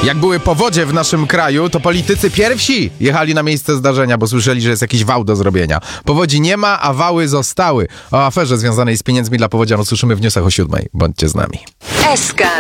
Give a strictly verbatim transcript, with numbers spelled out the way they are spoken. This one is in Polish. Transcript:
Jak były powodzie w naszym kraju, to politycy pierwsi jechali na miejsce zdarzenia, bo słyszeli, że jest jakiś wał do zrobienia. Powodzi nie ma, a wały zostały. O aferze związanej z pieniędzmi dla powodzian usłyszymy w newsach o siódmej. Bądźcie z nami. S K